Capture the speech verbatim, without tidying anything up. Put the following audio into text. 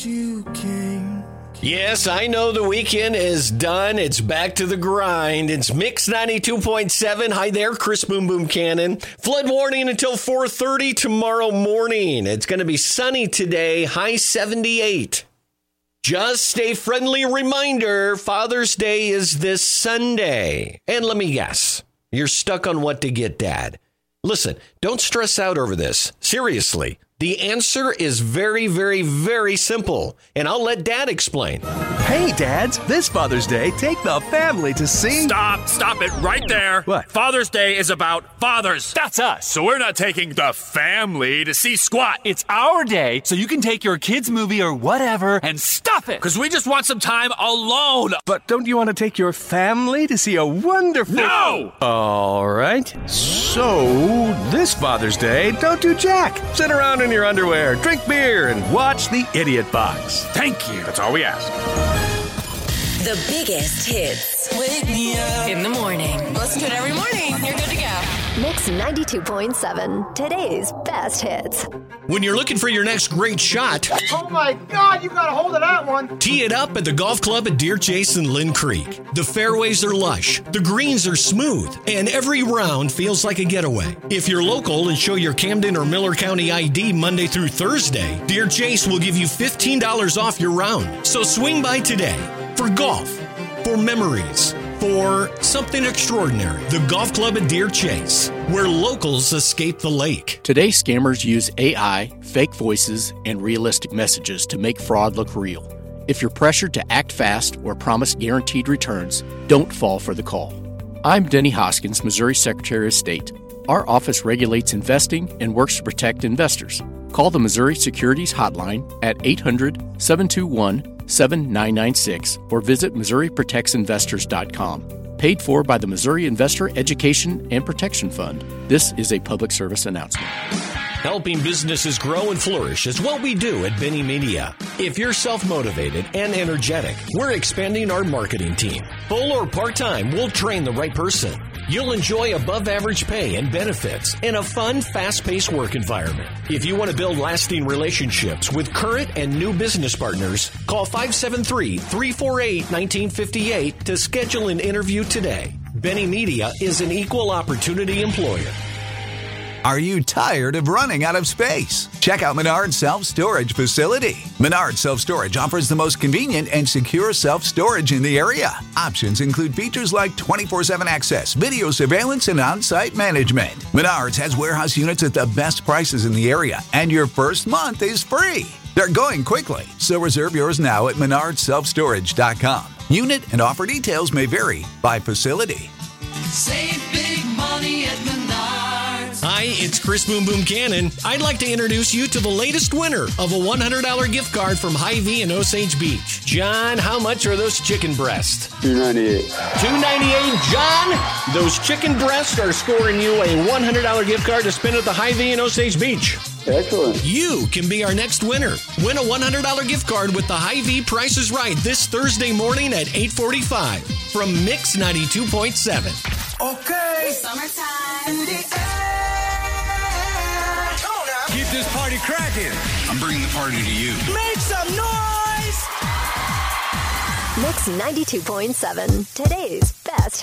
You came. Yes, I know the weekend is done. It's back to the grind. It's Mix ninety-two point seven. Hi there, Chris Boom Boom Cannon. Flood warning until four thirty tomorrow morning. It's going to be sunny today, high seventy-eight. Just a friendly reminder, Father's Day is this Sunday. And let me guess, you're stuck on what to get Dad. Listen, don't stress out over this. Seriously. The answer is very, very, very simple, and I'll let Dad explain. Hey, Dads, this Father's Day, take the family to see... Stop, stop it right there. What? Father's Day is about fathers. That's us. So we're not taking the family to see Squat. It's our day, so you can take your kids' movie or whatever and stuff it. Because we just want some time alone. But don't you want to take your family to see a wonderful... No! All right. So, this Father's Day, don't do jack. Sit around in your underwear, drink beer, and watch The Idiot Box. Thank you. That's all we ask. The biggest hits. Wake me up in the morning. Listen to it every morning. You're good to go. Mix ninety-two point seven, today's best hits. When you're looking for your next great shot, oh my God, you got a hold of that one. Tee it up at the golf club at Deer Chase and Lynn Creek. The fairways are lush, the greens are smooth, and every round feels like a getaway. If you're local and show your Camden or Miller County I D Monday through Thursday, Deer Chase will give you fifteen dollars off your round. So swing by today for golf, for memories, for something extraordinary. The golf club at Deer Chase, where locals escape the lake. Today, scammers use A I, fake voices, and realistic messages to make fraud look real. If you're pressured to act fast or promise guaranteed returns, don't fall for the call. I'm Denny Hoskins, Missouri Secretary of State. Our office regulates investing and works to protect investors. Call the Missouri Securities Hotline at eight hundred, seven two one, seven nine nine six or visit Missouri Protects Investors dot com. Paid for by the Missouri Investor Education and Protection Fund. This is a public service announcement. Helping businesses grow and flourish is what we do at Benny Media. If you're self-motivated and energetic, we're expanding our marketing team. Full or part-time, we'll train the right person. You'll enjoy above-average pay and benefits in a fun, fast-paced work environment. If you want to build lasting relationships with current and new business partners, call five seven three, three four eight, one nine five eight to schedule an interview today. Benny Media is an equal opportunity employer. Are you tired of running out of space? Check out Menard Self-Storage Facility. Menard Self-Storage offers the most convenient and secure self-storage in the area. Options include features like twenty-four seven access, video surveillance, and on-site management. Menards has warehouse units at the best prices in the area, and your first month is free. They're going quickly, so reserve yours now at Menard Self Storage dot com. Unit and offer details may vary by facility. Save big money at Menards. Hi, it's Chris Boom Boom Cannon. I'd like to introduce you to the latest winner of a one hundred dollars gift card from Hy-Vee in Osage Beach. John, how much are those chicken breasts? two ninety-eight. two ninety-eight, John. Those chicken breasts are scoring you a one hundred dollars gift card to spend at the Hy-Vee in Osage Beach. Excellent. You can be our next winner. Win a one hundred dollars gift card with the Hy-Vee Price is Right this Thursday morning at eight forty-five from Mix ninety-two point seven. Okay. Summertime. Keep this party cracking. I'm bringing the party to you. Make some noise. Mix ninety-two point seven, today's best